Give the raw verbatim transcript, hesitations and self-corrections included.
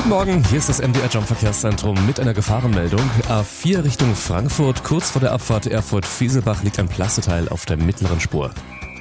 Guten Morgen, hier ist das M D R Jump Verkehrszentrum mit einer Gefahrenmeldung. A vier Richtung Frankfurt, kurz vor der Abfahrt Erfurt-Fieselbach liegt ein Plasteteil auf der mittleren Spur.